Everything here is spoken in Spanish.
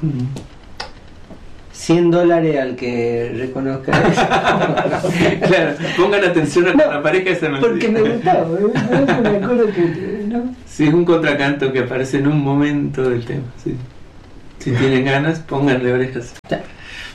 $100 al que reconozca eso. Claro, pongan atención a cuando aparezca esa melodía. Porque me gustaba, me acuerdo que... ¿no? Sí, es un contracanto que aparece en un momento del tema. Sí. Si tienen ganas, pónganle orejas.